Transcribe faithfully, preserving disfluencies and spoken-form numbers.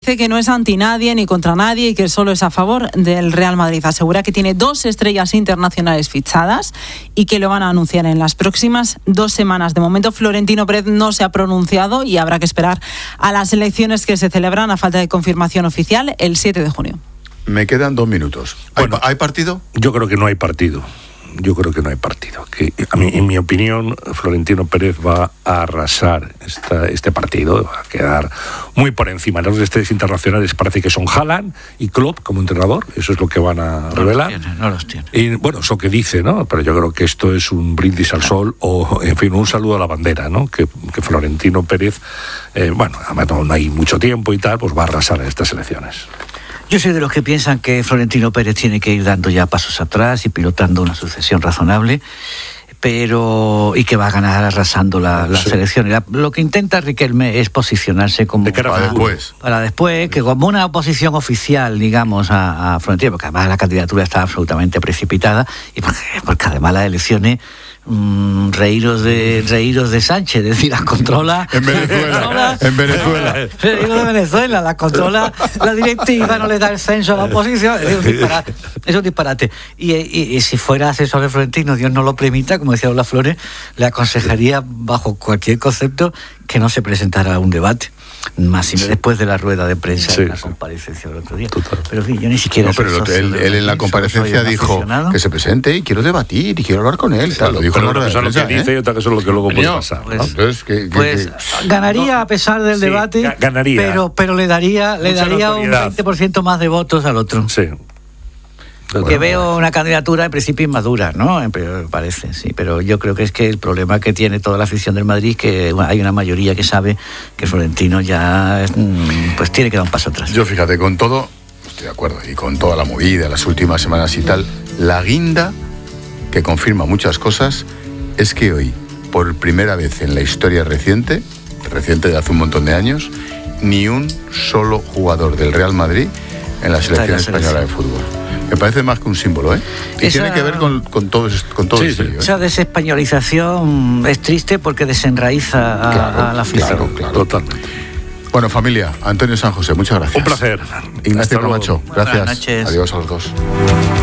dice que no es anti nadie ni contra nadie y que solo es a favor del Real Madrid. Asegura que tiene dos estrellas internacionales fichadas y que lo van a anunciar en las próximas dos semanas. De momento, Florentino Pérez no se ha pronunciado y habrá que esperar a las elecciones que se celebran a falta de confirmación oficial el siete de junio. Me quedan dos minutos. ¿Hay, bueno, ¿hay partido? Yo creo que no hay partido. Yo creo que no hay partido. Que a mí, en mi opinión, Florentino Pérez va a arrasar esta, este partido, va a quedar muy por encima. Los estrellas internacionales parece que son Haaland y Klopp como entrenador, eso es lo que van a revelar. No los tiene, no los tiene. Y bueno, eso que dice, ¿no? Pero yo creo que esto es un brindis al sol o, en fin, un saludo a la bandera, ¿no? Que, que Florentino Pérez, eh, bueno, además no hay mucho tiempo y tal, pues va a arrasar en estas elecciones. Yo soy de los que piensan que Florentino Pérez tiene que ir dando ya pasos atrás y pilotando una sucesión razonable, pero y que va a ganar arrasando la, la sí. selección. La, lo que intenta Riquelme es posicionarse como de cara para después, para después, que como una oposición oficial, digamos, a, a Florentino, porque además la candidatura está absolutamente precipitada y porque, porque además las elecciones Mm, reíros de reíros de Sánchez, es decir, las controla en Venezuela, en Venezuela, reíros de Venezuela, las controla la directiva, no le da el censo a la oposición, es un disparate, es un disparate. Y, y, y si fuera asesor de Florentino, Dios no lo permita, como decía Lola Flores, le aconsejaría bajo cualquier concepto que no se presentara a un debate. Más si sí. después de la rueda de prensa sí. en la comparecencia del otro día. Total. Pero en fin, yo ni siquiera... No, pero él, él en la comparecencia dijo que se presente y quiero debatir y quiero hablar con él. Claro, lo dijo pero en la rueda de prensa, que dice, ¿eh? y otra cosa es lo que luego puede pasar. Pues, ¿no? Entonces, ¿qué, qué, pues qué? ganaría a pesar del sí, debate, ganaría. pero pero le daría le daría un veinte por ciento más de votos al otro. Sí. Que bueno, veo una candidatura en principio inmadura, ¿no? Me parece, sí, pero yo creo que es que el problema que tiene toda la afición del Madrid es que hay una mayoría que sabe que Florentino ya pues tiene que dar un paso atrás. Yo fíjate, con todo, estoy de acuerdo, y con toda la movida, las últimas semanas y tal, la guinda que confirma muchas cosas es que hoy, por primera vez en la historia reciente, reciente de hace un montón de años, ni un solo jugador del Real Madrid en la selección española de fútbol. Me parece más que un símbolo, ¿eh? Y esa, tiene que ver con, con todo, con todo sí, esto. ¿eh? Esa desespañolización es triste porque desenraiza a, claro, a la afición. Claro, claro. Totalmente. Bueno, familia, Antonio San José, muchas gracias. Un placer. Ignacio Camacho, gracias. Buenas noches. Adiós a los dos.